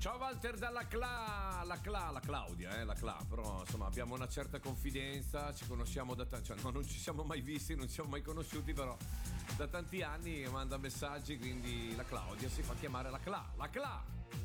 Ciao Walter dalla la Claudia, la Cla, però insomma abbiamo una certa confidenza, ci conosciamo cioè no, non ci siamo mai visti, non ci siamo mai conosciuti, però da tanti anni manda messaggi, quindi la Claudia si fa chiamare la Cla.